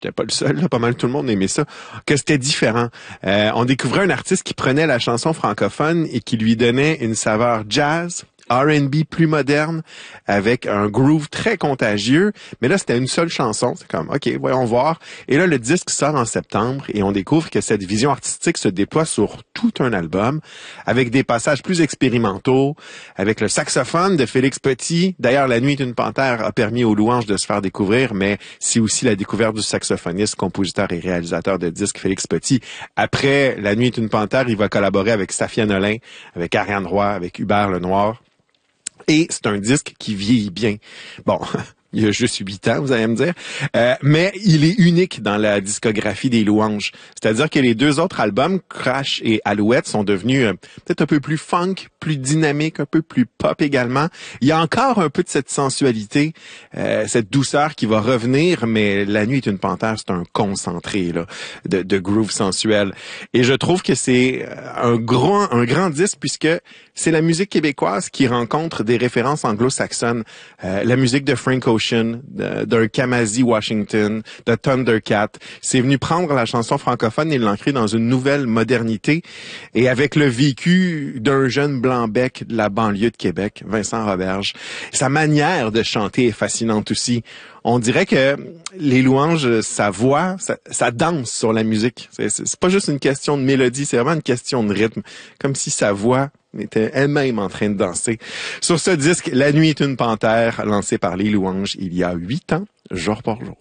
j'étais pas le seul, là, pas mal tout le monde aimait ça, que c'était différent. On découvrait un artiste qui prenait la chanson francophone et qui lui donnait une saveur jazz, R&B plus moderne, avec un groove très contagieux. Mais là, c'était une seule chanson. C'est comme, OK, voyons voir. Et là, le disque sort en septembre et on découvre que cette vision artistique se déploie sur tout un album, avec des passages plus expérimentaux, avec le saxophone de Félix Petit. D'ailleurs, La nuit est une panthère a permis aux louanges de se faire découvrir, mais c'est aussi la découverte du saxophoniste, compositeur et réalisateur de disques Félix Petit. Après La nuit est une panthère, il va collaborer avec Safia Nolin, avec Ariane Roy, avec Hubert Lenoir. Et c'est un disque qui vieillit bien. Bon, il y a juste 8 ans, vous allez me dire. Mais il est unique dans la discographie des louanges. C'est-à-dire que les deux autres albums, Crash et Alouette, sont devenus peut-être un peu plus funk, plus dynamique, un peu plus pop également. Il y a encore un peu de cette sensualité, cette douceur qui va revenir, mais La nuit est une panthère, c'est un concentré là, de groove sensuel. Et je trouve que c'est un grand disque puisque c'est la musique québécoise qui rencontre des références anglo-saxonnes. La musique de Frank Ocean, d'un Kamasi Washington, de Thundercat. C'est venu prendre la chanson francophone et l'ancrer dans une nouvelle modernité. Et avec le vécu d'un jeune blanc-bec de la banlieue de Québec, Vincent Roberge. Sa manière de chanter est fascinante aussi. On dirait que les louanges, sa voix, ça danse sur la musique. C'est pas juste une question de mélodie, c'est vraiment une question de rythme. Comme si sa voix était elle-même en train de danser. Sur ce disque, La nuit est une panthère, lancé par les louanges il y a 8 ans, jour pour jour.